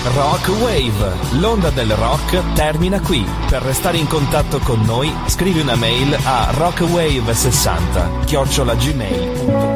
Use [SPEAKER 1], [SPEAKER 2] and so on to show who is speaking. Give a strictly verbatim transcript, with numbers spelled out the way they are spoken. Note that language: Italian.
[SPEAKER 1] Rock Wave, l'onda del rock termina qui. Per restare in contatto con noi, scrivi una mail a rockwave sessanta chiocciola gmail punto com.